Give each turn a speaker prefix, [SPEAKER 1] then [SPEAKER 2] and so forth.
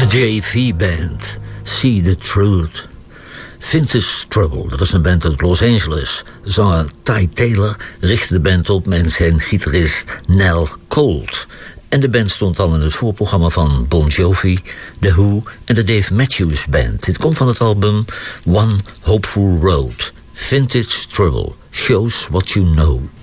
[SPEAKER 1] JV Band, See the Truth. Vintage Trouble, dat is een band uit Los Angeles. Zanger Ty Taylor richtte de band op met zijn gitarist Nell Colt. En de band stond al in het voorprogramma van Bon Jovi, The Who en de Dave Matthews Band. Dit komt van het album One Hopeful Road. Vintage Trouble, shows what you know.